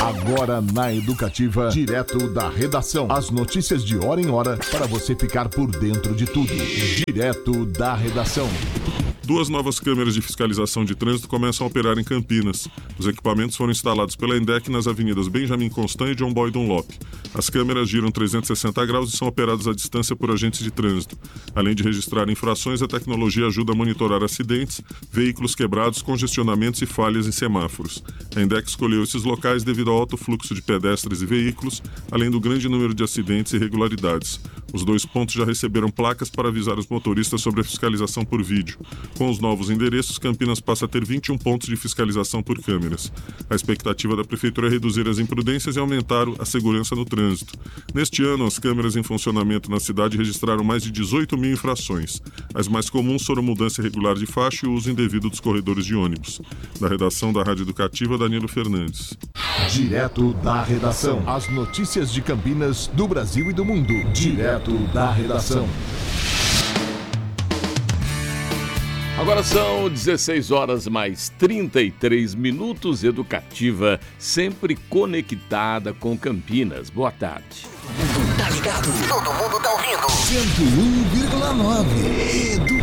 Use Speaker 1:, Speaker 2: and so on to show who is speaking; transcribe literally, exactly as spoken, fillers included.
Speaker 1: Agora na Educativa, direto da redação. As notícias de hora em hora para você ficar por dentro de tudo. Direto da redação.
Speaker 2: Duas novas câmeras de fiscalização de trânsito começam a operar em Campinas. Os equipamentos foram instalados pela Endec nas avenidas Benjamin Constant e John Boy Dunlop. As câmeras giram trezentos e sessenta graus e são operadas à distância por agentes de trânsito. Além de registrar infrações, a tecnologia ajuda a monitorar acidentes, veículos quebrados, congestionamentos e falhas em semáforos. A Endec escolheu esses locais devido ao alto fluxo de pedestres e veículos, além do grande número de acidentes e irregularidades. Os dois pontos já receberam placas para avisar os motoristas sobre a fiscalização por vídeo. Com os novos endereços, Campinas passa a ter vinte e um pontos de fiscalização por câmeras. A expectativa da Prefeitura é reduzir as imprudências e aumentar a segurança no trânsito. Neste ano, as câmeras em funcionamento na cidade registraram mais de dezoito mil infrações. As mais comuns foram mudança irregular de faixa e o uso indevido dos corredores de ônibus. Da redação da Rádio Educativa, Danilo Fernandes.
Speaker 1: Direto da redação. As notícias de Campinas, do Brasil e do mundo. Direto da redação.
Speaker 3: Agora são dezesseis horas mais trinta e três minutos. Educativa, sempre conectada com Campinas. Boa tarde.
Speaker 4: Tá ligado? Todo mundo tá ouvindo. cento e um vírgula nove. Edu